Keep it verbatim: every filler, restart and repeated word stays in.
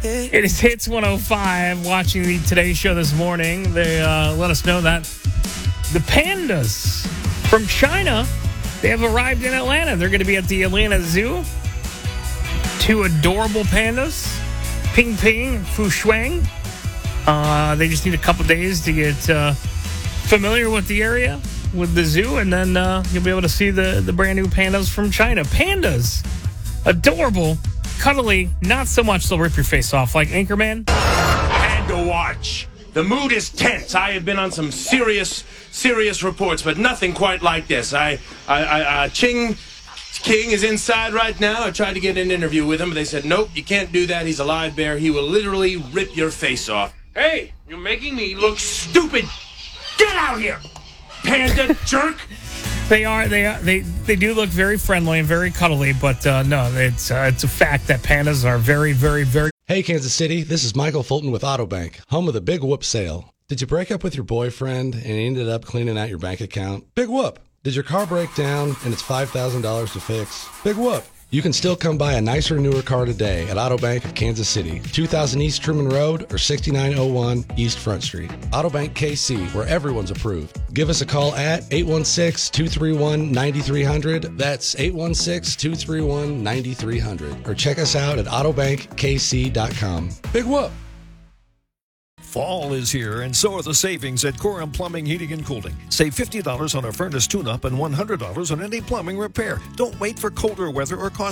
It is Hits one oh five. Watching the Today Show this morning, they uh, let us know that the pandas from China, they have arrived in Atlanta. They're going to be at the Atlanta Zoo. Two adorable pandas, Ping Ping, Fu Shuang. Uh, they just need a couple days to get uh, familiar with the area, with the zoo, and then uh, you'll be able to see the, the brand new pandas from China. Pandas, adorable, cuddly, not so much they'll rip your face off like Anchorman. Panda Watch. The mood is tense. I have been on some serious, serious reports, but nothing quite like this. I, I, I uh, Ching King is inside right now. I tried to get an interview with him, but they said, nope, you can't do that. He's a live bear. He will literally rip your face off. Hey, you're making me look stupid. Get out here, panda jerk. They are, they are, they, they do look very friendly and very cuddly, but uh, no, it's uh, it's a fact that pandas are very, very, very. Hey, Kansas City, this is Michael Fulton with Autobank, home of the Big Whoop sale. Did you break up with your boyfriend and he ended up cleaning out your bank account? Big whoop. Did your car break down and it's five thousand dollars to fix? Big whoop. You can still come buy a nicer, newer car today at Autobank of Kansas City, two thousand East Truman Road or sixty-nine oh one East Front Street. Autobank K C, where everyone's approved. Give us a call at eight one six, two three one, nine three zero zero. That's eight one six, two three one, nine three zero zero. Or check us out at autobank k c dot com. Big whoop. Fall is here, and so are the savings at Coram Plumbing, Heating, and Cooling. Save fifty dollars on a furnace tune-up and one hundred dollars on any plumbing repair. Don't wait for colder weather or cost